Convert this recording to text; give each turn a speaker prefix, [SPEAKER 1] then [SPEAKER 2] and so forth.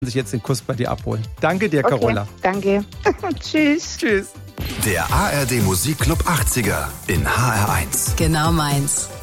[SPEAKER 1] sich jetzt den Kuss bei dir abholen. Danke dir,
[SPEAKER 2] Okay,
[SPEAKER 1] Carola.
[SPEAKER 2] danke. Tschüss.
[SPEAKER 1] Tschüss.
[SPEAKER 3] Der ARD Musikclub 80er in HR1.
[SPEAKER 4] Genau meins.